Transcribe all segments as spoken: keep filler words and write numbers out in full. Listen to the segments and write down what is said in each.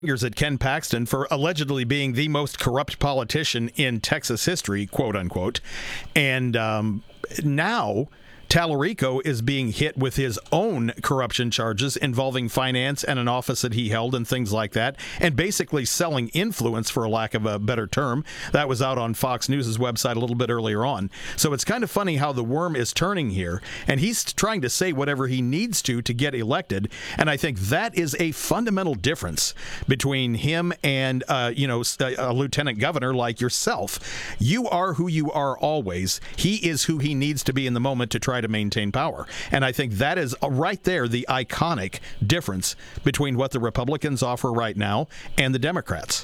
fingers at Ken Paxton for allegedly being the most corrupt politician in Texas history, quote unquote. And um, now Tallarico is being hit with his own corruption charges involving finance and an office that he held and things like that, and basically selling influence, for a lack of a better term. That was out on Fox News' website a little bit earlier on. So it's kind of funny how the worm is turning here, and he's trying to say whatever he needs to to get elected, and I think that is a fundamental difference between him and, uh, you know, a, a lieutenant governor like yourself. You are who you are always. He is who he needs to be in the moment to try to maintain power. And I think that is right there the iconic difference between what the Republicans offer right now and the Democrats.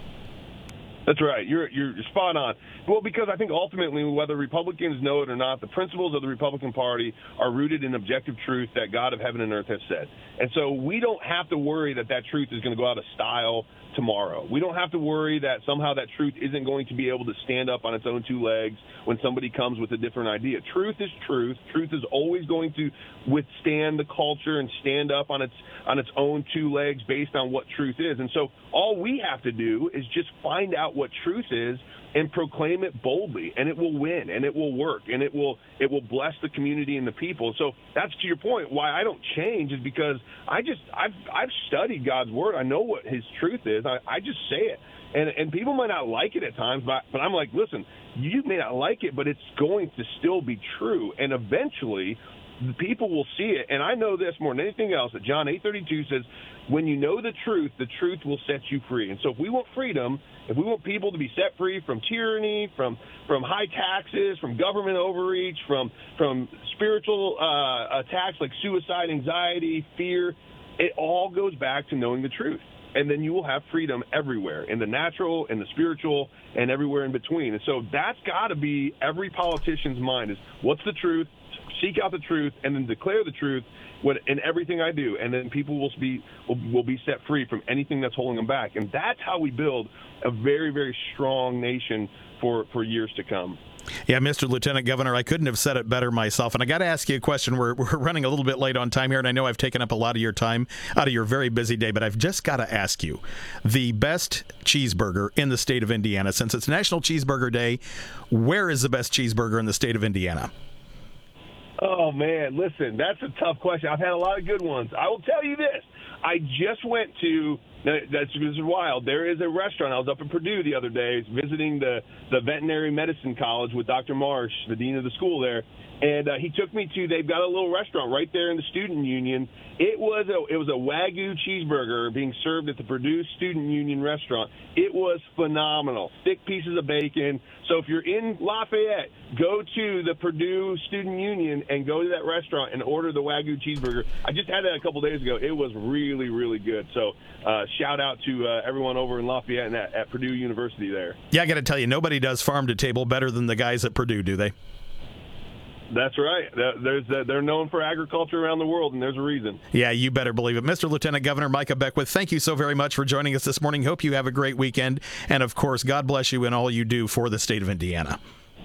That's right. You're you're spot on. Well, because I think ultimately, whether Republicans know it or not, the principles of the Republican Party are rooted in objective truth that God of heaven and earth has said. And so we don't have to worry that that truth is going to go out of style tomorrow. We don't have to worry that somehow that truth isn't going to be able to stand up on its own two legs when somebody comes with a different idea. Truth is truth. Truth is always going to withstand the culture and stand up on its on its own two legs based on what truth is. And so all we have to do is just find out what truth is and proclaim it boldly, and it will win, and it will work, and it will it will bless the community and the people. So that's, to your point, why I don't change is because I just I've I've studied God's word. I know what His truth is. I, I just say it, and and people might not like it at times, but but I'm like, listen, you may not like it, but it's going to still be true, and eventually the people will see it. And I know this more than anything else, that John eight thirty-two says, when you know the truth, the truth will set you free. And so if we want freedom, if we want people to be set free from tyranny, from from high taxes, from government overreach, from from spiritual uh, attacks like suicide, anxiety, fear, it all goes back to knowing the truth. And then you will have freedom everywhere, in the natural, in the spiritual, and everywhere in between. And so that's got to be every politician's mind, is what's the truth? Seek out the truth and then declare the truth when, in everything I do, and then people will be will, will be set free from anything that's holding them back. And that's how we build a very, very strong nation for, for years to come. Yeah, Mister Lieutenant Governor, I couldn't have said it better myself. And I got to ask you a question. We're, we're running a little bit late on time here, and I know I've taken up a lot of your time out of your very busy day, but I've just got to ask you, the best cheeseburger in the state of Indiana, since it's National Cheeseburger Day, where is the best cheeseburger in the state of Indiana? Oh, man, listen, that's a tough question. I've had a lot of good ones. I will tell you this. I just went to, that's, this is wild, there is a restaurant. I was up in Purdue the other day visiting the, the veterinary medicine college with Doctor Marsh, the dean of the school there. And uh, he took me to, they've got a little restaurant right there in the student union. It was a it was a Wagyu cheeseburger being served at the Purdue Student Union restaurant. It was phenomenal. Thick pieces of bacon. So if you're in Lafayette, go to the Purdue Student Union and go to that restaurant and order the Wagyu cheeseburger. I just had that a couple days ago. It was really, really good. So uh, shout out to uh, everyone over in Lafayette and at, at Purdue University there. Yeah, I got to tell you, nobody does farm to table better than the guys at Purdue, do they? That's right. There's, they're known for agriculture around the world, and there's a reason. Yeah, you better believe it. Mister Lieutenant Governor Micah Beckwith, thank you so very much for joining us this morning. Hope you have a great weekend. And, of course, God bless you in all you do for the state of Indiana.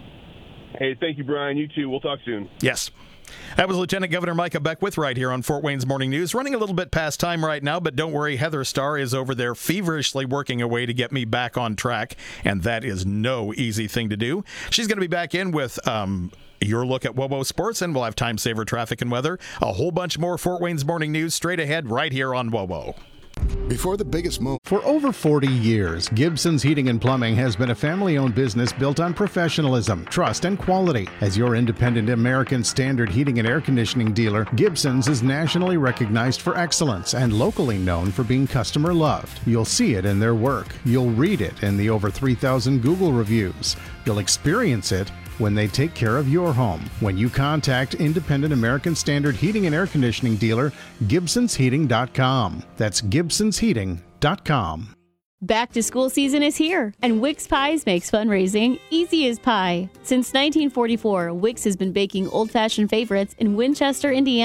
Hey, thank you, Brian. You too. We'll talk soon. Yes. That was Lieutenant Governor Micah Beckwith right here on Fort Wayne's Morning News. Running a little bit past time right now, but don't worry, Heather Starr is over there feverishly working away to get me back on track, and that is no easy thing to do. She's going to be back in with um, your look at WOWO Sports, and we'll have time saver traffic and weather. A whole bunch more Fort Wayne's Morning News straight ahead right here on WOWO. Before the biggest move. For over forty years, Gibson's Heating and Plumbing has been a family-owned business built on professionalism, trust, and quality. As your independent American Standard heating and air conditioning dealer, Gibson's is nationally recognized for excellence and locally known for being customer loved. You'll see it in their work. You'll read it in the over three thousand Google reviews. You'll experience it when they take care of your home. When you contact independent American Standard heating and air conditioning dealer, Gibsons Heating dot com. That's Gibsons Heating dot com. Back to school season is here, and Wix Pies makes fundraising easy as pie. Since nineteen forty-four, Wix has been baking old-fashioned favorites in Winchester, Indiana.